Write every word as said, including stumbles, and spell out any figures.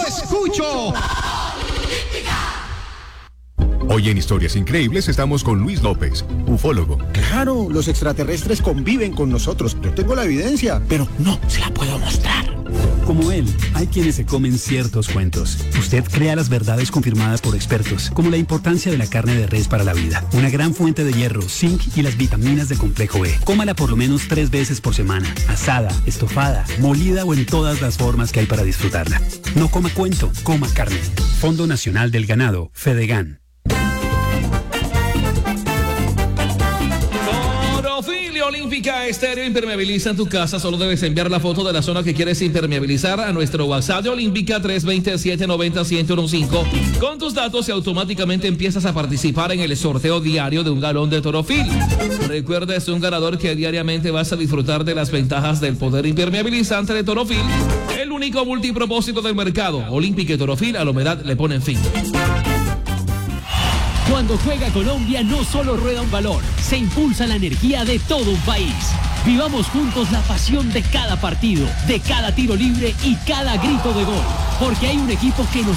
escucho. Hoy en Historias Increíbles estamos con Luis López, ufólogo. Claro, los extraterrestres conviven con nosotros. Yo tengo la evidencia, pero no se la puedo mostrar. Como él, hay quienes se comen ciertos cuentos. Usted crea las verdades confirmadas por expertos, como la importancia de la carne de res para la vida, una gran fuente de hierro, zinc y las vitaminas de complejo B. Cómala por lo menos tres veces por semana, asada, estofada, molida o en todas las formas que hay para disfrutarla. No coma cuento, coma carne. Fondo Nacional del Ganado, Fedegan. Olímpica Estéreo impermeabiliza en tu casa. Solo debes enviar la foto de la zona que quieres impermeabilizar a nuestro WhatsApp de Olímpica tres dos siete, nueve cero, uno cero uno cinco. Con tus datos y automáticamente empiezas a participar en el sorteo diario de un galón de Torofil. Recuerda, es un ganador que diariamente vas a disfrutar de las ventajas del poder impermeabilizante de Torofil, el único multipropósito del mercado. Olímpica y Torofil a la humedad le ponen fin. Cuando juega Colombia no solo rueda un balón, se impulsa la energía de todo un país. Vivamos juntos la pasión de cada partido, de cada tiro libre y cada grito de gol, porque hay un equipo que nos